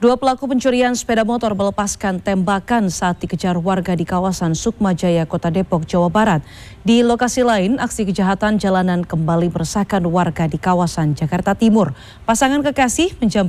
Dua pelaku pencurian sepeda motor melepaskan tembakan saat dikejar warga di kawasan Sukmajaya, Kota Depok, Jawa Barat. Di lokasi lain, aksi kejahatan jalanan kembali meresahkan warga di kawasan Jakarta Timur. Pasangan kekasih menjamret